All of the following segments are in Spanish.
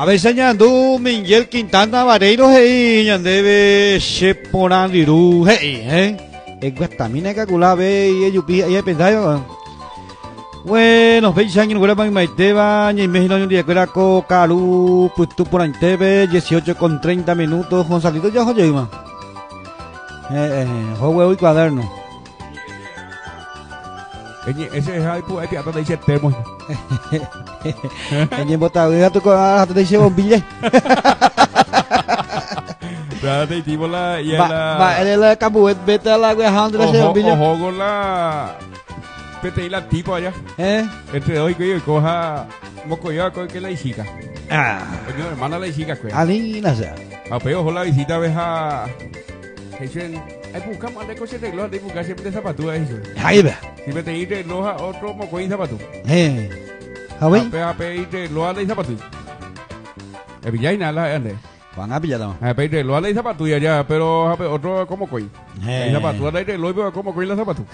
A veces ñandu Miguel Quintana Vareiro hei ñandebe Sheporandiru hei guatamina calculaba ve y yupi ahí pensaba. Bueno, veis años no para Maiteba, ni México ni día que era Caru, pues tú por Antebe, 18:30 minutos, Gonzalito ya joye más. Juego y cuaderno. Ese es ahí pues hasta dice termo. En botado tu hasta dice bombilla. Te tipo la y va el cambuet vete a la Alejandro ese bombilla. Ojo con la pete y la tipo allá. Entre hoy que yo coja moco yo con que la hija. Mi hermana la hija que. Alina sea. Apeo ojo la visita veja. Dicen, hay buscamos de cosas de reloj, de buscar siempre de zapatúa eso. Ahí va. Siempre te irte reloj a otro moco y zapatú. ¿Sabes? Ape irte reloj a zapatú. El villaina la ande. Van a pillar no. Ape irte reloj a zapatú ya, pero otro como coi. El zapatú la irte reloj pero como coi la zapatú.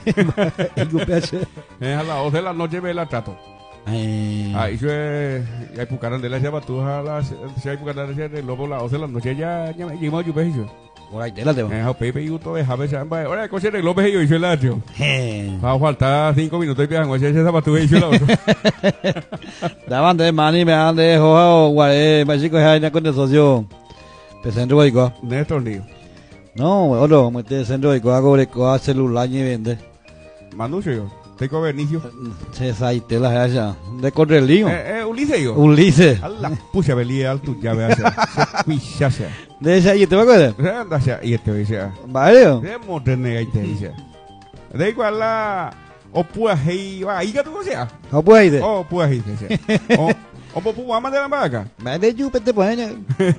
A las 11 de la noche me la trato. Ahí se hay pucaran de la zapatú a las si hay pucaran de reloj a las 11 de la noche ya me llevo yo pejo. Por ahí te la tengo. Pepe y Uto de Javes, ahora coche de López y yo hice el atrio. Va a faltar 5 minutos y viajan, ese zapatú y hice la otra. Daban de mani, me han de joa, guaré, me chico, hay una con socio. Pesentro boico. Néstor Nío. No, otro, me te centro boico, hago breco, celular y vende. Manducho yo. Teco Bernicio. Se saite la haya. De Correlío. Ulises yo. Ulises. A la pucha velía alto ya veas. Se de ese ahí te va a acordar. Anda sea y este dice. Vale. De moderne ahí te dice. De igual la opua hei va ahí que tú sea. Opua hei. Opua hei dice. O popu ama de la vaca. Me de you pete poene.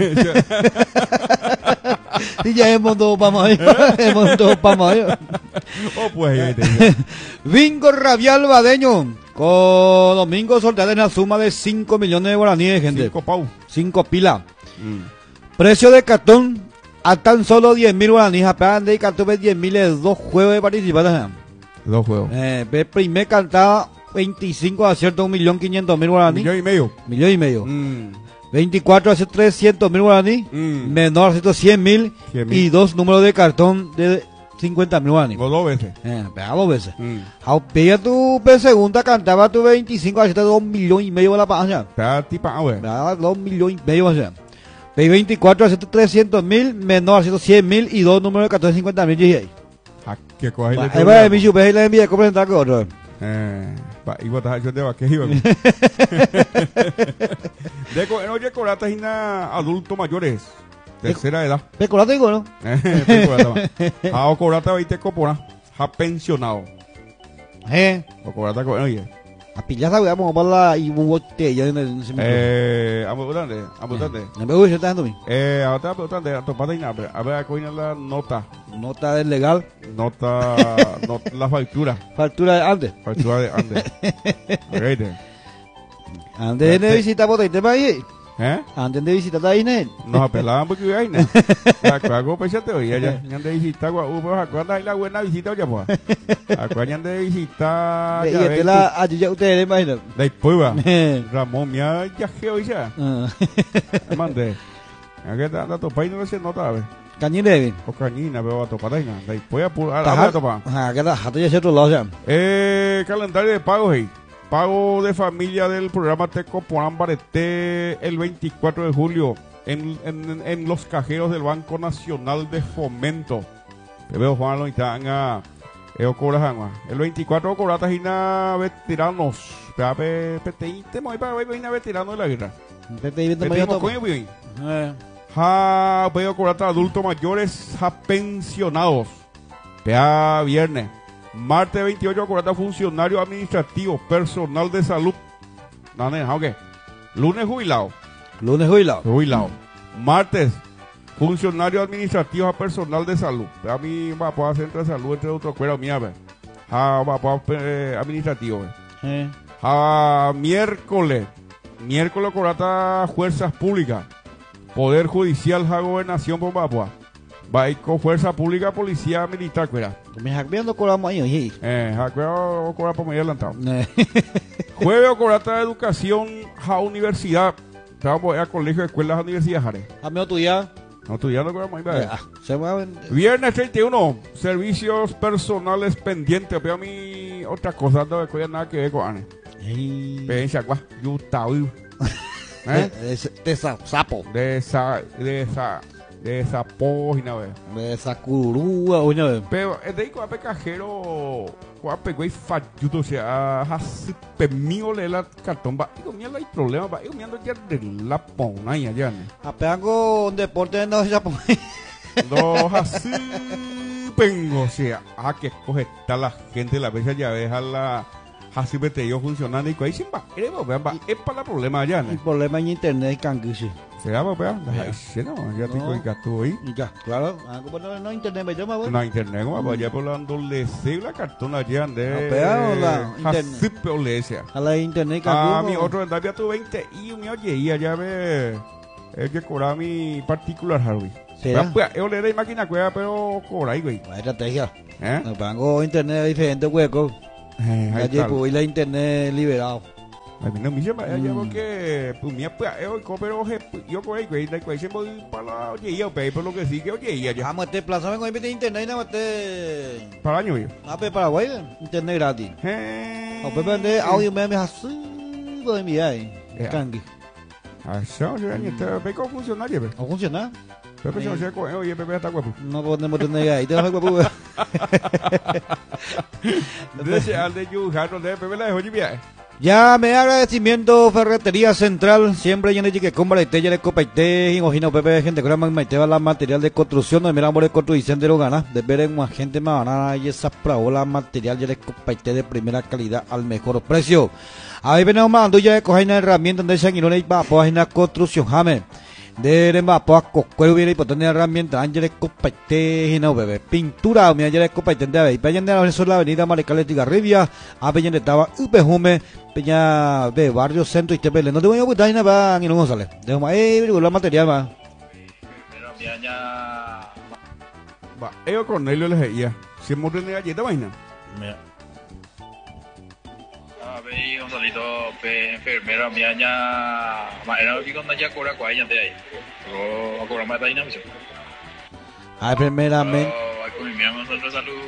Y ya hemos dos para hemos dos para pues Bingo Rabial Badeño. Con Domingo sorteada en la suma de 5 millones de guaraníes, gente. 5 pau. 5 pilas. Precio de cartón a tan solo 10.000 guaraníes. Apenas de cartón 10.000 es 2 juegos de participantes. 2 juegos. Primer cantada 25 aciertos 1.500.000 guaraníes. 1.500.000. 1.500.000. 24 hace 300.000 guaraníes. Menor hace 100.000. Y 2 números de cartón de 50.000 guaraníes. O 2 veces. Pega 2 veces. Pega tu segunda cantaba tu 25 hace 2,5 millones de la pasa. Pega tipa, güey. Pega 2,5 millones. Pega 24 hace 300.000. Menor hace 100.000. Y 2 números de cartón de 50.000. ¿Qué coge? Ahí va de mi chupe y le envía a comprar con otro. Y botas hecho de vaquero. Oye, coratas y adultos mayores. Tercera edad. Pecorata digo, ¿no? O corata 20 copona. Ha pensionado. O corata con oye. A pillaza vamos a ponerla y un botella en el cemento. Ambulante. Me veo yo dando mi. Ahora ambulante, a topar y nada. A ver, coña la nota. Nota del legal. Nota la factura. Factura de antes. Factura de antes. Antes de visitar por ahí te va ahí. Antes de visitar ahí en nos apelaban porque hay nada. Acuago pensate hoy ya de visitar acuerdas hay la buena visita ya pues. Acuerdan de visitar y este la ayuda ustedes imagino. Después va. Ramón ya hoy ya. Mande. Aquí está topa y no se nota a ver. Cañín de o cañina pero a topar ahí nada. Después a topar. Aquí está jato ya otro lado ya. Calendario de pagos ahí. Pago de familia del programa Teco Porán Bareté el 24 de julio en los cajeros del Banco Nacional de Fomento. Te veo Juan Loitanga, el 24 coratas y na veteranos. Te voy para ver veteranos de la guerra. Veo coratas adultos mayores pensionados. Pea viernes. Martes 28, acordate funcionario administrativo, personal de salud. Lunes jubilado. Martes, funcionario administrativo, personal de salud. A mí va a poder hacer entre salud, entre otros cueros, mía, va a poder administrativo. Miércoles, acordate fuerzas públicas, poder judicial, gobernación, por Papua. Va con fuerza pública, policía militar, cuera. Me hackeando colamos ahí. Hackeo cobra por medio adelantado. Jueves o corata de educación a universidad. Vamos a colegio, escuelas, universidades, Jare. Amigo tuya. No, tú ya no creo más. Se mueven. Viernes 31, servicios personales pendientes. Pero a mí, otra cosa, no me nada que ver con Ana. Pensa, guau, yo estaba. De sapo. De esa página, ve. De esa curúa, oye. Pero es de ahí cuando cajero, cuando pegó y falluto, o sea, así pemío le la cartón, va, y comía hay problema, va, y comiendo ya de la pona y allá, ¿no? Apeango un deporte no se llama. No, así pengo, o sea, que escoge está la gente, la vez ya deja la. Así me te dio funcionando y ahí sin va, es para el problema allá, ¿no? El problema en internet, canguche. Se llama, vea, no, ya te coges tú ahí. Ya, claro. Como no internet me llama, güey. No, internet, como allá por la adolescencia, la cartona allá, la así peolesea. A la internet, Mi otro andaba tu 20 y un oye, y allá ve, el que cobra mi particular, Harvey. ¿Será? Yo le doy máquina cueva, pero cobra ahí, güey. Buena estrategia. ¿Eh? Me pongo internet a diferentes huecos. Ahí Ya está. y la internet liberado. A mí no me llama allá porque, pues, mi pues, pero yo con güey, la cual se voy para la oye, yo, por lo que sí que oye, allá. Vamos a este plazo, vengo a invitar internet y nada más este. Para el año, güey. Ah, pero Paraguay, internet gratis. O puede vender audio memes así, lo de mi ahí. Cangue. Eso, ¿cómo funciona, güey? ¿No funciona? Pepe se nos con oye, Pepe está guapo. No podemos tener ahí, te vas a guapo. Desde al de Yujarro, de Pepe la dejó viaje. Ya me agradecimiento Ferretería Central, siempre lleno de que compra y te de copa y te imagino Pepe gente que me te va la material de construcción, no miramos de construcción de lo gana, de ver en más gente más banana y esa praola material de copa y te de primera calidad al mejor precio. Ahí venimos mandando ya de coger una herramienta donde se no le va a poner construcción jame. De más pues cuero viene y por tener herramientas ángeles copaite no bebé pintura mi ángeles copaite de ahí peña de la avenida Maricaleti Rivia a peña de estaba upejume peña de barrio centro y te pele no te voy a botar nada va ni no sale de más la material va pero mi aña va ellos Cornelio les decía si hemos tenido galleta vaina veí un solito enfermera mi aña era que cuando ya cobra cuál ya de ahí pero cobra más de dinamismo a primeramente con mi amigo nosotros salud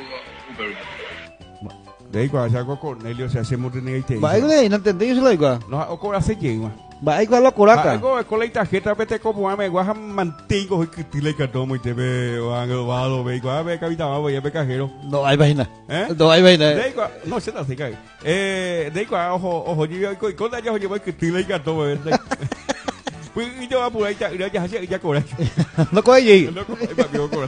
de ahí cuando saco Cornelio se hacemos tenido y te va ahí no entendí yo se lo digo no o cobra se llega va ahí con la colaca algo con la tarjeta vete como ame guaja mantengo que tile que tomo y te ve va lo ve guaja ve cabita va voy a ver cajero no hay vaina no hay vaina de ahí no se te cae de ahí ojo yo con la ya llevo que tile que tomo pues y yo va por ahí ya cobra no coge allí no cobra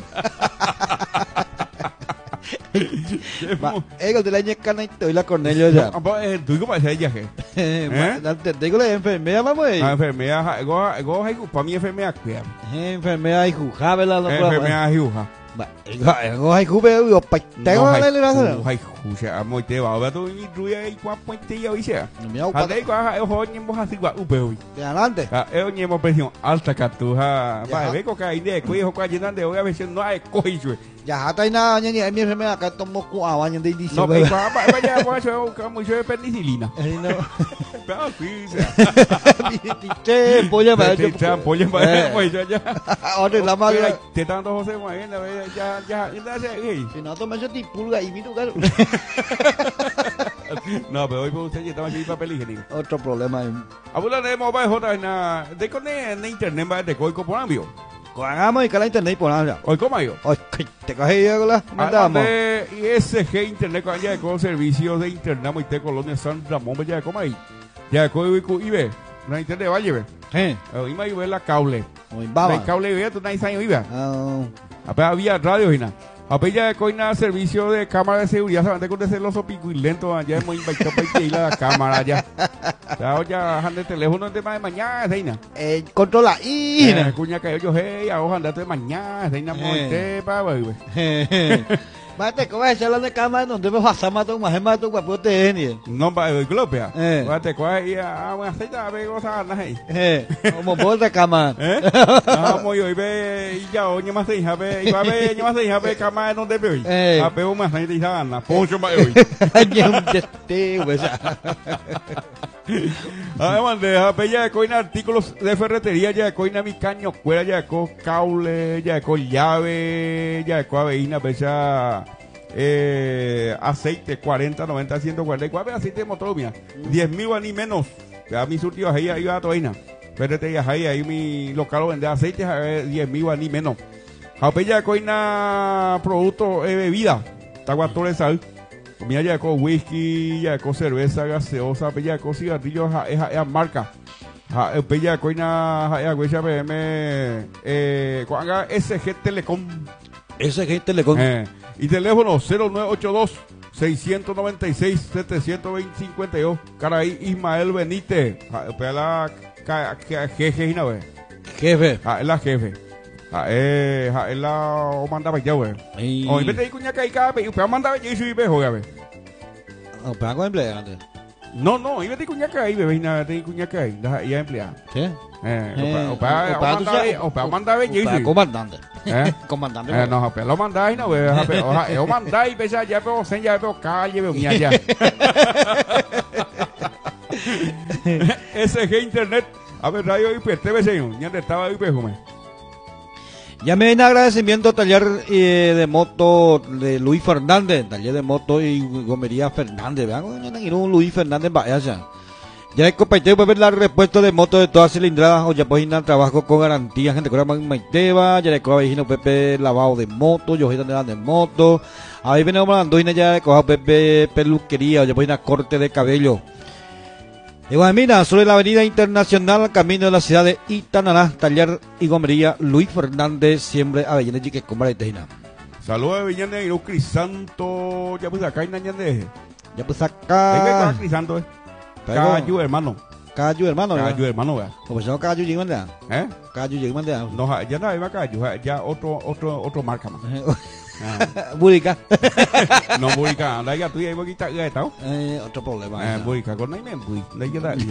el de la ñecana y te doy la Cornelio ya tú cómo haces viaje digo la enfermedad vamos la enfermedad go hay para mi enfermedad enfermedad y jujaba la enfermedad juja go hay jube y pa tengo la relación hay juja amo te va a tu mi ruya y cuá puente ya dice mi au pa de cuá ojo ni mo así guá upeu de adelante ni mo presión alta catuja va ve co caí de cuijo cuá llenan de hoy a veces no hay coijo ya está nada ni mi enfermedad acá tomo cuá de dice no pero vaya voy a mucho de penicilina no pero sí che polla para polla para pues ya ahora la madre te dando José Maena ya si no tomas ese pulga y mi lugar no pero hoy por usted ya estaba aquí papel higiénico otro problema abuela de mobile jota na de con en internet va de coico por ambio hagamos y que la internet por allá hoy cómo yo hoy te cogí yo la mandamos de ISG internet con ya con servicios de internet muy te colonia San Ramón ya cómo ahí ya coico y ve na internet va lleve y me iba la cable hoy vamos la cable ve tú no hay años iba apenas había radio y nada apenas ya coina servicio de cámara de seguridad solamente con ese loso pico y lento ya hemos invitado para ir a la cámara ya ya anda el teléfono de mañana reina controla y cuña que yo hey ahora andate mañana reina monte pa güey Mate, ¿cómo vas a echar la de cama donde me vas a matar un mato guapote, ni? No, para el globo, ya. Eh. Te coge y vamos a hacer ya, ve cosas ahí. Como bol de cama. Vamos yo y ve y ya, oye más hija, ve, y va a ver, más hija, ve, cama no te veo. A ver, más ahí te llama, poncho más hoy. Año un deste, güey. Además de ya de coina artículos de ferretería, ya de coina mi caño, cuera, ya de co caule, ya de co llave, ya de co aveína, pesa aceite 40, 90, 144, aceite de motor, mira, 10.000 guaní menos. Ya mi surtido ahí iba a toina. Ferretería ahí mi local vende aceite 10.000 guaní menos. Ya de coina producto bebida, taguatore sal. Mira, ya con whisky, ya con cerveza gaseosa, ya con cigarrillos, es marca. Ya con una PM, haga SG Telecom. SG Telecom. Y teléfono 0982-696-752. Caray, Ismael Benítez. La jefe, jefe. Es la jefe. Es la o mandaba ya, güey. O en vez de cuña que pero mandaba ya y su ibe, joder. ¿Para con empleado? No, en vez de cuña que ahí, bebé, nada de cuña que ahí, ya empleado. ¿Sí? O para mandaba ya y su. Comandante. Comandante. No, pero lo mandaba y no, güey. O mandaba y pesa ya, pero sen ya, pero calle, veo mía ya. SG Internet. A ver, radio IP, TV, señor. Ya te estaba IP, joder. Ya me viene agradecimiento al taller de moto de Luis Fernández, taller de moto y gomería Fernández, vean, Luis Fernández vaya. Ya el compañero puede ver la repuesto de moto de todas cilindradas o ya pues ir al trabajo con garantía, gente con Maiteba, ya le coja Pepe lavado de moto, yo de moto, ahí viene hablando ya le coja Pepe peluquería o ya pues ir a corte de cabello. Igual mira, sobre la avenida internacional, camino de la ciudad de Itananá, taller y gomería Luis Fernández, siempre Avellaneda que compra de Tejina. Saludos a Viñande y Crisanto, ya pues acá y Nañande. Ya pues acá. Ahí me Crisanto, Cayu hermano. Cayu hermano, Cayu hermano, vea. ¿Cómo se llama Cayu Yigmanda? Cayu Yigmanda. No, ya no hay más Cayu, ya otro marca más. Burica. No, Burica, anda ya tú ya iba a quitar esto. Otro problema. Burica, con Naime Bui, no hay que dar.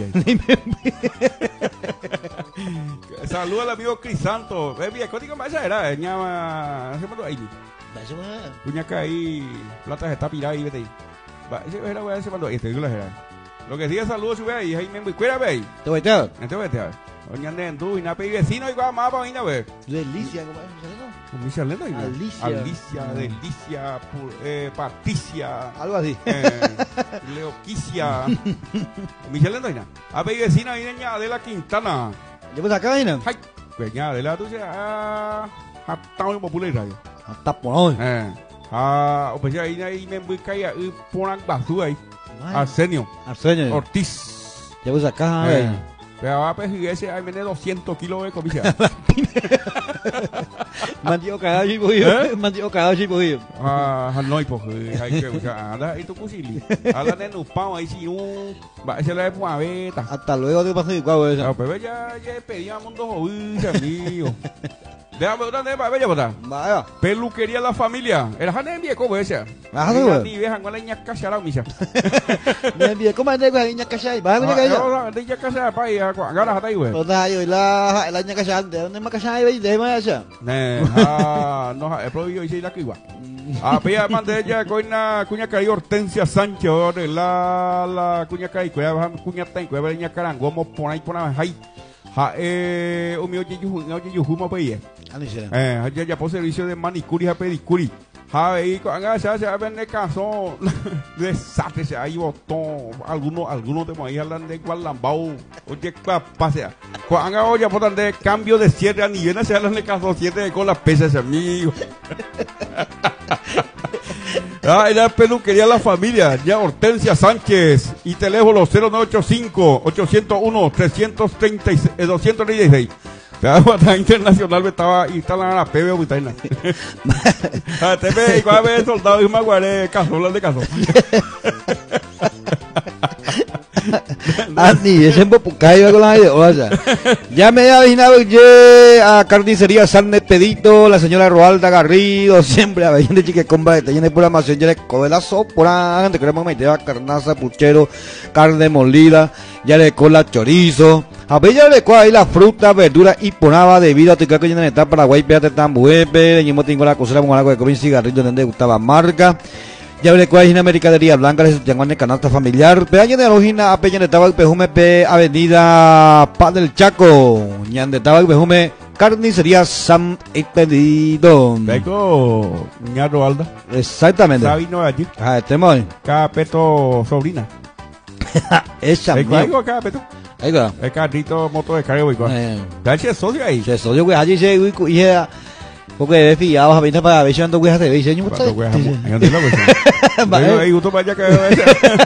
Saludos al amigo Crisanto. Bien, contigo más era, ñama, se mandó ahí. Puñaca ahí, plata está pirada y vete ahí. Ese era güey, se mandó ahí, este la era. Lo que sigue saludos sube ahí, ahí me voy, cuida ve ahí. Te voy a echar. Te voy a echar. Oña Nendu y na pe vecino y va más para vaina ve. Delicia, ¿cómo es? Alicia Lendo y Alicia, Delicia, Patricia, algo así. Leoquicia. Michelle Lendo y na. A pe vecina y niña de la Quintana. Ya pues acá viene. Ay, peña de la tuya hasta muy popular. Hasta por hoy. O pues ahí me voy caer y ponen basura ahí. Arsenio. Ortiz. Ya pues acá. Pero va a pedir ese, ahí viene 200 kilos de comida. Mandioca, y voy. Mandioca, y voy. No, y pues, hay que anda ahí tu cusili. Habla de un pao ahí si un. Va a ser la época beta. Hasta luego te paso de cuavo esa. Pero ya pedíamos dos oídos, amigo. Déjame dónde va a ver, ¿verdad? Vaya. Peluquería La Familia. Era Jane bien como esa. Ni vieja con la niña cachara, misa. Bien, ¿cómo es la niña cachara? Va a ver que ella. La niña cachara para ir a ganar hasta ahí, güey. Otra yo la niña cachara, ¿de dónde me cachara y de más allá? No, el propio y la kiwa. Pilla mande ella cuña caí Hortensia Sánchez, la cuña caí, cuña tengo, niña carangomo por ahí ahí. Un mío yuhuma peye. Ya por servicio de manicuri y pedicuri. Ahí se vende caso desastre, se ahí botón. Algunos de ahí hablan de Gualambao. Oye, pasea. Cuando oye por de cambio de cierre a nivel se hablan de caso 7 con las pesas, amigo. La peluquería La Familia, ya Hortensia Sánchez y teléfono 0985-801-336. La Guatemala Internacional estaba instalada la PB Vitaina. TV, igual ve soldado y maguaré, caso, de caso. Ani, ese popucayo con la ideosa. Ya me ha imaginado a carnicería San Expedito, la señora Roalda Garrido, siempre a ver de chique comba de tiene programación, ya le coge la sopa, te queremos meter a carnaza, puchero, carne molida, ya le cola chorizo. A ver, ya le coge ahí la fruta, verdura y ponaba de vida, te creo que ya en esta Paraguay, pégate tan buepe, y yo tengo la cocina con algo de comer cigarrillo donde gustaba marca. Ya le cuál es mercadería blanca, les llaman de canasta familiar. Peña de Rojina, a Peña de Tabac, Pejume, Avenida Paz del Chaco. Ñan de Tabac, Pejume, carnicería San Expedito. Vengo, ña Roalda. Exactamente. Sabino allí. Ah, estemos ahí. Capeto sobrina. Esa Vengo, mía. vengo Capeto. Ahí va. El carrito moto de carga, güey. Dale socio ahí. Se soy yo, allí se, y ya. Porque he pillado a venir para ver si ando güey, te diseño. Cuando güey, vengo ahí, gusto para allá que veo.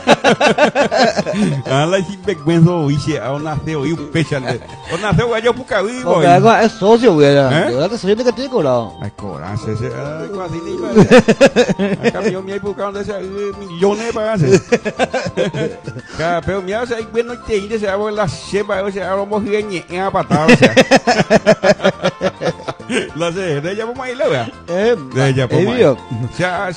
Ah, la sinvergüenza, oye, a una CEO y un pecha. Una CEO, yo busca vivo. Porque algo es socio, güey. De verdad que soy de que te he cobrado. Ay, cobranse, casi ni para. Acá yo me he buscado millones para hacer. Pero mira, o sea, bueno, te iré, se hago la chepa, o sea, vamos a ir a patada, o sea. La sé, de ella vamos a ir, vea. De ella vamos a ir. O sea,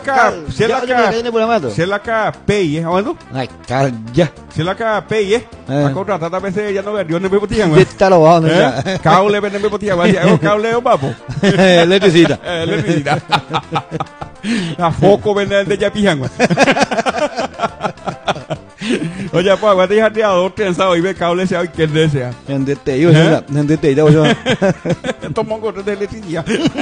se la pay, ¿eh? Ay, calla. Se la pay, ¿eh? A contratar a veces ella no ve, yo no me botían, ¿Qué está lo bajo? Cable, no me botían, hago cable o papo. Electricidad. Electricidad. A foco vende el de ella pijan, oye, pues, aguanta hija de dos trenzado y ve cable sea y que desea. ¿Dónde te digo? ¿Dónde te digo? Toma un corte de electricidad.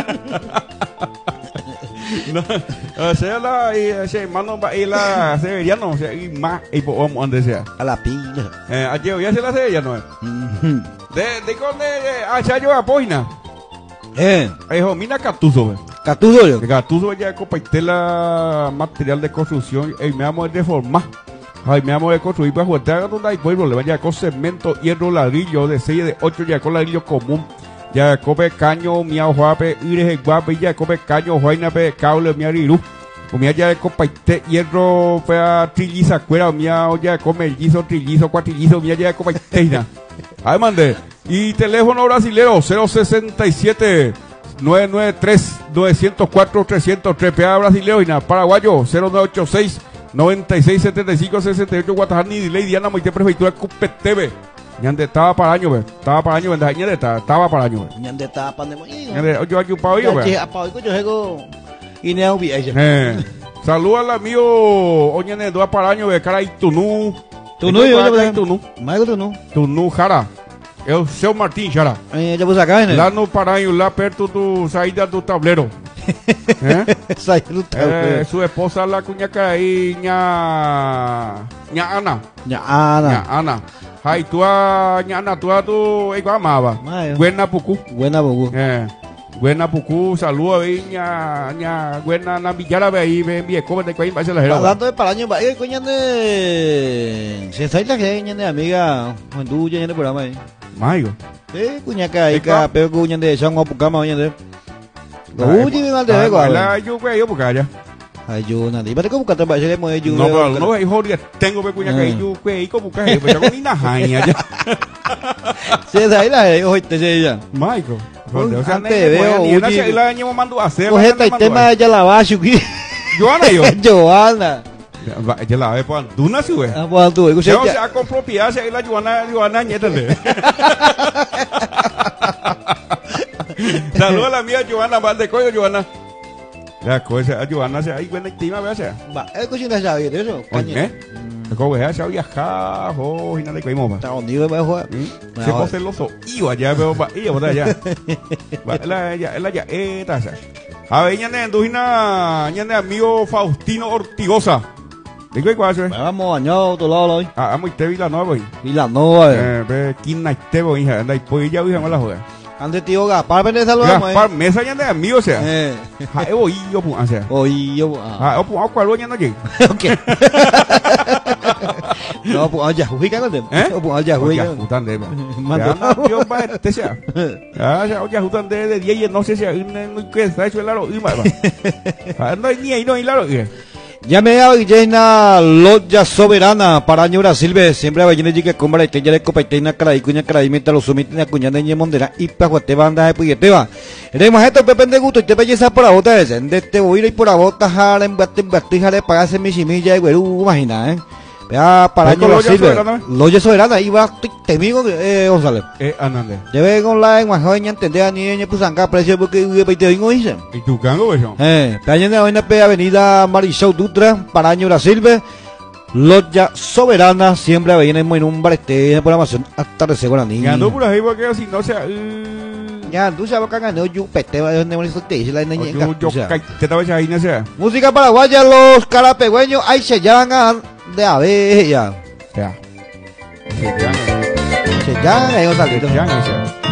No, o sea, hermano, y la severiano, o sea, y más, y por donde sea. A la pila. Ayer voy a hacer la severiano, de conde, allá yo apoina. Hijo, mira Catuzo, ve. Catuzo, yo. Catuzo ya compartela material de construcción, y me vamos a reformar. Ay, me vamos a construir para jugar donde hay pueblo, le van ya con cemento, hierro, ladrillo, de 6, de 8, ya con ladrillo común. Ya come caño, miau, juape, ires, guape, ya come caño, juaina, cable, miariru. O mia ya comparté hierro, fea, trilliza, cuera, miau, ya come mellizo, trillizo, cuatrillizo, mia ya comparté. Ay, mande. Y teléfono brasilero, 067 993 904 303. PA brasilero y paraguayo, 0986 9675 68 Guatajani, Diley, Diana, Moite, Prefectura, Cupeteve. Ñande estaba para año, ve. Estaba para año, ¿verdad? Ñande estaba para año, ve. Ñande estaba para año. Ñande, yo aquí para hoy, ve. Ya, para hoy, yo juego. Y ne ubi ella. Saluda al amigo, oñane, dos para año, ve. Cara y Tunú. Tunú, yo, Tunú. Mago Tunú. Tunú, Jara. El Seu Martín, Jara. Ya puse acá, ¿no? La no para año, la perto tu saída tu tablero. Su esposa la cuñaca ahí, ña Ana. Ña Ana. Ay, tú a ña Ana, tú a tu igual amaba. Buena pucu. Buena pucu. Buena pucu, saludo ahí, ña buena navillara ve ahí, ve bien, cómo te cuento, va a ser la jera. Hablando de paraño, va a coñan de se está la gente de amiga, cuando tú ya en el programa ahí. Mayo. Cuñaca ahí, pero cuñan de San Juan Pucama, oñan de. Uy, me mal de vego. La yo güey, yo buscar ya. Ay, yo nada. ¿Y para qué buscar trabajo? Le mueve yo. No, pero no, hijo, tengo que cuña que yo güey, ¿cómo buscar? Pues yo ni najaña ya. Se da ahí la hoy te sé ya. Michael. O sea, te veo. Y una se la año mando a hacer. Coge el tema de la bajo. Joana yo. Joana. Ya la ve por Duna sí güey. Ah, pues tú, se ha con propiedad se la Joana niétale. Saludos a la mía Joana Valdecoyo, Joana. La cosa, Joana se ahí buena estima, vea sea. Va, es cocina sabe de eso. ¿Qué? Como vea se ha viajado, y nada de coimos va. Está hundido me juega. Se pose los iba allá veo va, iba por allá. Va la ya esta. A ver, ñane ndujina, ñane amigo Faustino Ortigosa. Digo igual, ¿eh? Vamos bañado todo lado hoy. Ah, vamos a Villanova hoy. Villanova. Ve, ¿quién este voy, hija? Anda y pues ya voy a la joda. Ande tío Gaspar Pérez saludamos. Gaspar Mesa ya de amigo, o sea. Oí yo, o sea. Oí yo. O cuál ya no llegué. Ok. No, pues ya juega con dem. Pues ya juega. Jutan de. Manda yo va este sea. Ya jutan de 10 no sé si no que está hecho el aro y más. No hay ni ahí no hay laro. Ya me ha llena loya soberana para año Brasil ve siempre va a llenar que compra y te ya le copa y te na cara y cuña cara y meta los sumites na cuña de ñemondera y pa guate banda de puyeteba. Eremos esto pepe de gusto y te belleza por la bota de te voy a ir por la bota jara en bate jara para hacer mi chimilla y güero imagina vea para año Brasil loya soberana iba te digo González Anande. debe con la en más joven entender ni en pues acá precio porque te digo dice ¿Y tu cango, eso? Peña de la P Avenida Marisol Dutra, Paraño Brasil, loya soberana, siempre viene en un barete de programación hasta de segunda niña. Ganó por ahí porque así no sea. Ya, tú sabes que ganó yo pete, donde me te la niña. Yo te estaba ahí, no sea. Música paraguaya, los carapegüeños, ahí se llaman de abeja. Ya. Se llaman, ellos salieron. Ya.